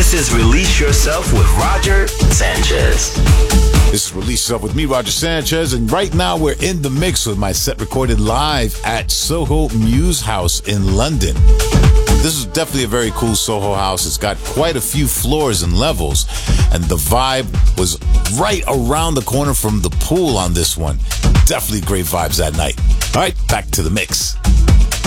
This is Release Yourself with Roger Sanchez. This is Release Yourself with me, Roger Sanchez, and right now we're in the mix with my set recorded live at Soho Muse House in London. This is definitely a very cool Soho house. It's got quite a few floors and levels, and the vibe was right around the corner from the pool on this one. Definitely great vibes that night. All right, back to the mix.